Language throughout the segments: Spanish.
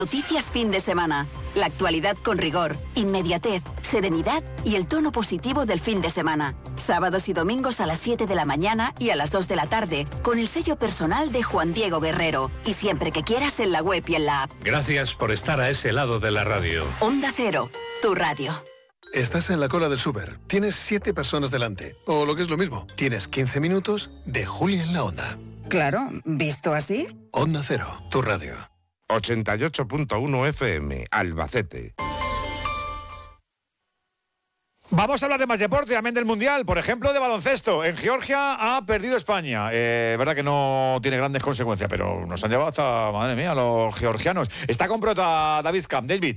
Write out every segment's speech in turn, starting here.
Noticias fin de semana. La actualidad con rigor, inmediatez, serenidad y el tono positivo del fin de semana. Sábados y domingos a las 7 de la mañana y a las 2 de la tarde, con el sello personal de Juan Diego Guerrero. Y siempre que quieras en la web y en la app. Gracias por estar a ese lado de la radio. Onda Cero, tu radio. Estás en la cola del súper, tienes 7 personas delante, o lo que es lo mismo, tienes 15 minutos de Julia en la Onda. Claro, ¿visto así? Onda Cero, tu radio. 88.1 FM, Albacete. Vamos a hablar de más deporte, amén del Mundial, por ejemplo de baloncesto. En Georgia ha perdido España. Verdad que no tiene grandes consecuencias, pero nos han llevado hasta, madre mía, los georgianos. Está con prota David Camp. David.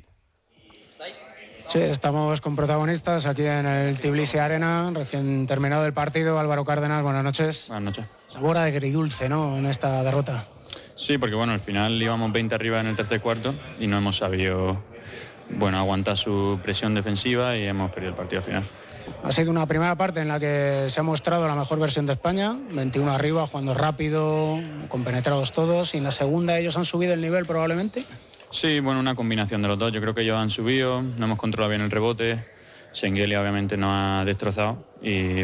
Sí, estamos con protagonistas aquí en el Tbilisi Arena, recién terminado el partido. Álvaro Cárdenas, buenas noches. Buenas noches. Sabor agridulce, ¿no?, en esta derrota. Sí, porque bueno, al final íbamos 20 arriba en el tercer cuarto y no hemos sabido, aguantar su presión defensiva y hemos perdido el partido al final. Ha sido una primera parte en la que se ha mostrado la mejor versión de España, 21 arriba, jugando rápido, compenetrados todos, y en la segunda ellos han subido el nivel probablemente. Sí, una combinación de los dos. Yo creo que ellos han subido, no hemos controlado bien el rebote, Şengeli obviamente nos ha destrozado y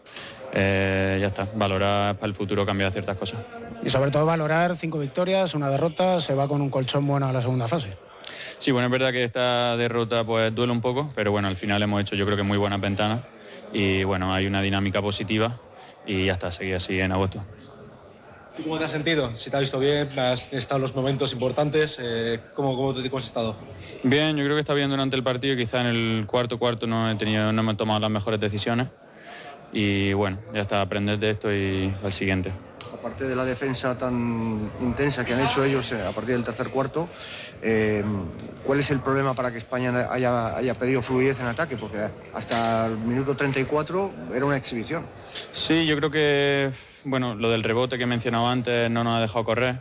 ya está, valorar para el futuro, cambiar ciertas cosas. Y sobre todo valorar 5 victorias, una derrota, se va con un colchón bueno a la segunda fase. Sí, es verdad que esta derrota duele un poco, pero al final hemos hecho yo creo que muy buenas ventanas y hay una dinámica positiva y ya está, seguir así en agosto. ¿Y cómo te has sentido? Si te has visto bien, has estado en los momentos importantes, ¿cómo has estado? Bien, yo creo que está bien durante el partido, quizá en el cuarto no me he tomado las mejores decisiones y ya está, aprender de esto y al siguiente. Aparte de la defensa tan intensa que han hecho ellos a partir del tercer cuarto, ¿cuál es el problema para que España haya pedido fluidez en ataque? Porque hasta el minuto 34 era una exhibición. Sí, yo creo que lo del rebote que he mencionado antes no nos ha dejado correr.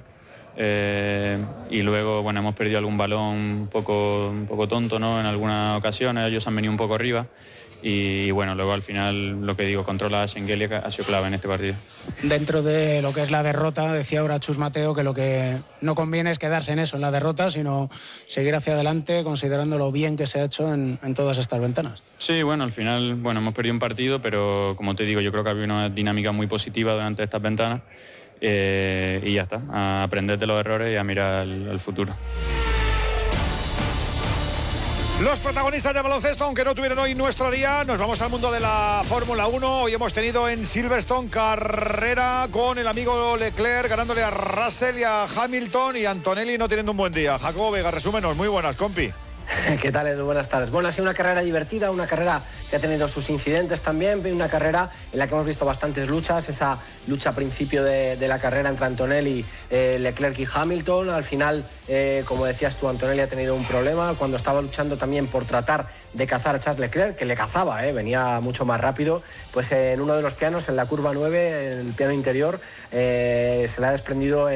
Y luego hemos perdido algún balón un poco tonto, ¿no?, en algunas ocasiones. Ellos han venido un poco arriba. Y luego al final, lo que digo, controlar a Şengeli ha sido clave en este partido. Dentro de lo que es la derrota, decía ahora Chus Mateo que lo que no conviene es quedarse en eso, en la derrota, sino seguir hacia adelante, considerando lo bien que se ha hecho en todas estas ventanas. Sí, al final, hemos perdido un partido, pero como te digo, yo creo que había una dinámica muy positiva durante estas ventanas y ya está, a aprender de los errores y a mirar al futuro. Los protagonistas de baloncesto, aunque no tuvieron hoy nuestro día, nos vamos al mundo de la Fórmula 1. Hoy hemos tenido en Silverstone carrera con el amigo Leclerc ganándole a Russell y a Hamilton, y Antonelli no teniendo un buen día. Jacobo Vega, resúmenos. Muy buenas, compi. ¿Qué tal, Edu? Buenas tardes. Ha sido una carrera divertida, una carrera que ha tenido sus incidentes también, una carrera en la que hemos visto bastantes luchas, esa lucha a principio de la carrera entre Antonelli, Leclerc y Hamilton. Al final, como decías tú, Antonelli ha tenido un problema cuando estaba luchando también por tratar de cazar a Charles Leclerc, que le cazaba, venía mucho más rápido, pues en uno de los pianos, en la curva 9, en el piano interior, se le ha desprendido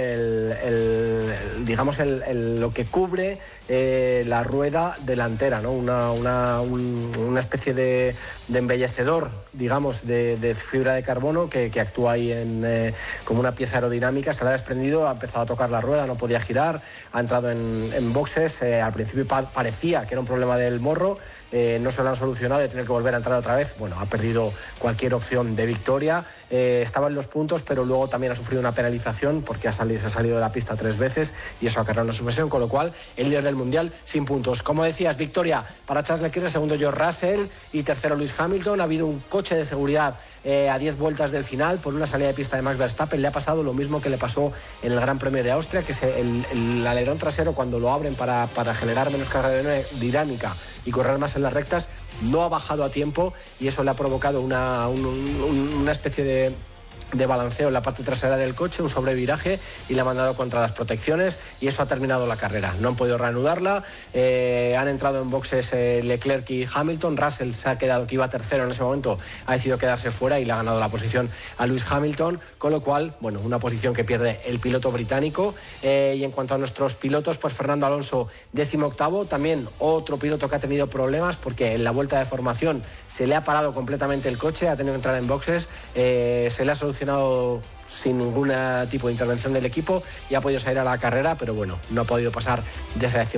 lo que cubre la rueda delantera, ¿no? Una especie de embellecedor, digamos, de fibra de carbono que actúa ahí como una pieza aerodinámica. Se le ha desprendido, ha empezado a tocar la rueda, no podía girar, ha entrado en boxes. Al principio parecía que era un problema del morro, no se lo han solucionado, de tener que volver a entrar otra vez. Ha perdido cualquier opción de victoria. Estaba en los puntos, pero luego también ha sufrido una penalización porque se ha salido de la pista 3 veces y eso ha acarreado una suspensión, con lo cual el líder del Mundial sin puntos. Como decías, victoria para Charles Leclerc, segundo George Russell y tercero Lewis Hamilton. Ha habido un coche de seguridad a 10 vueltas del final por una salida de pista de Max Verstappen. Le ha pasado lo mismo que le pasó en el Gran Premio de Austria, que es el alerón trasero, cuando lo abren para generar menos carga dinámica y correr más en las rectas, no ha bajado a tiempo y eso le ha provocado una especie de balanceo en la parte trasera del coche, un sobreviraje, y le ha mandado contra las protecciones y eso ha terminado la carrera. No han podido reanudarla, han entrado en boxes Leclerc y Hamilton. Russell se ha quedado, que iba tercero en ese momento, ha decidido quedarse fuera y le ha ganado la posición a Lewis Hamilton, con lo cual, una posición que pierde el piloto británico. Y en cuanto a nuestros pilotos, pues Fernando Alonso 18º, también otro piloto que ha tenido problemas porque en la vuelta de formación se le ha parado completamente el coche, ha tenido que entrar en boxes, se le ha solucionado sin ningún tipo de intervención del equipo y ha podido salir a la carrera, pero no ha podido pasar de esa